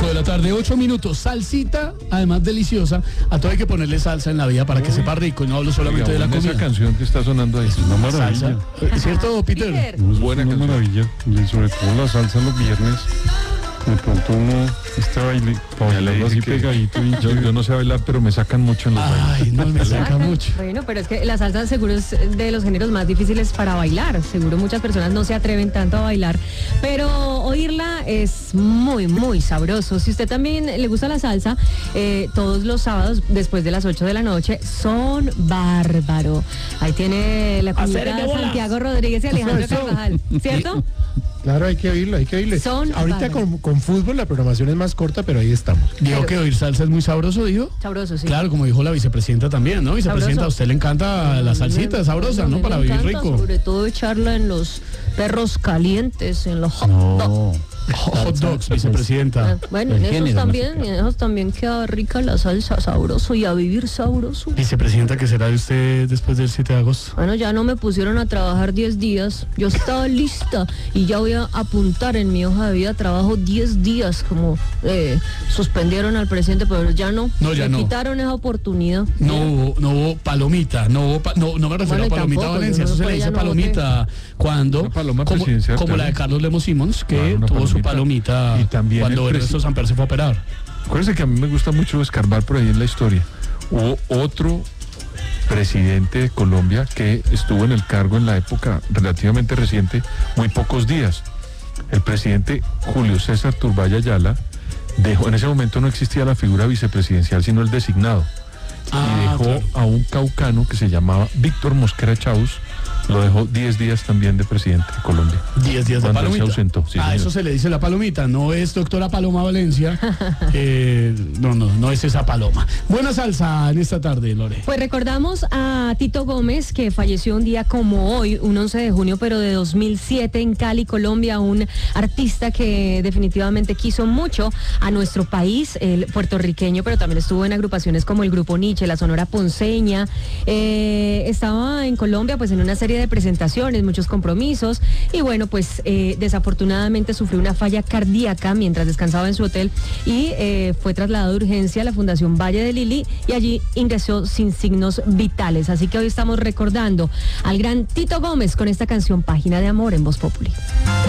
de la tarde, 8 minutos. Salsita, además deliciosa. A todo hay que ponerle salsa en la vida para que sepa rico. Y no hablo solamente de la comida. Esa canción que está sonando ahí es una maravilla. ¿Es cierto, Peter? Es buena una canción. maravilla. Y sobre todo la salsa los viernes. De pronto uno baile, Ya le dije así que pegadito. Y yo no sé bailar, pero me sacan mucho en los bailes. Ay, no, me saca mucho. Bueno, pero es que la salsa seguro es de los géneros más difíciles para bailar. Seguro muchas personas no se atreven tanto a bailar, pero oírla es muy, muy sabroso. Si usted también le gusta la salsa, todos los sábados después de las 8 de la noche son bárbaro. Ahí tiene la cuñita de Santiago Rodríguez y Alejandro Carvajal, ¿cierto? Claro, hay que oírle. Son Ahorita bárbaros. con fútbol la programación es más corta, pero ahí estamos. Dijo que oír salsa es muy sabroso, dijo. Sabroso, sí. Claro, como dijo la vicepresidenta también, ¿no? Vicepresidenta, a usted le encanta la salsita, es sabrosa, ¿no? Para vivir rico. Sobre todo echarla en los perros calientes, en los hot dogs. Hot dogs, vicepresidenta. Bueno, en esos también queda rica la salsa, sabroso, y a vivir sabroso. Vicepresidenta, ¿qué será de usted después del 7 de agosto? Bueno, ya no me pusieron a trabajar 10 días. Yo estaba lista y ya voy a apuntar en mi hoja de vida trabajo 10 días, como suspendieron al presidente, pero ya no. No, ya me no. quitaron esa oportunidad. No hubo palomita, no me refiero Bueno, a palomita tampoco, Valencia, yo eso se no le sé, dice ya no palomita cuando, Una paloma como presidencial, la de Carlos Lemos Simons, que una tuvo su palomita. palomita Y también cuando el Ernesto Samper se fue a operar. Acuérdense que a mí me gusta mucho escarbar por ahí en la historia. Hubo otro presidente de Colombia que estuvo en el cargo en la época relativamente reciente, muy pocos días. El presidente Julio César Turbay Ayala dejó, en ese momento no existía la figura vicepresidencial, sino el designado. Y dejó claro. a un caucano que se llamaba Víctor Mosquera Chaus, lo dejó 10 días también de presidente de Colombia. 10 días de Cuando él palomita. se ausentó, sí, A señor. eso se le dice la palomita, no es doctora Paloma Valencia. No es esa paloma. Buena salsa en esta tarde, Lore. Pues recordamos a Tito Gómez, que falleció un día como hoy, un 11 de junio, pero de 2007 en Cali, Colombia, un artista que definitivamente quiso mucho a nuestro país, el puertorriqueño, pero también estuvo en agrupaciones como el Grupo Nietzsche, la Sonora Ponceña. Estaba en Colombia pues en una serie de presentaciones, muchos compromisos, y bueno, pues desafortunadamente sufrió una falla cardíaca mientras descansaba en su hotel y fue trasladado de urgencia a la Fundación Valle de Lili y allí ingresó sin signos vitales. Así que hoy estamos recordando al gran Tito Gómez con esta canción Página de Amor en Voz Populi.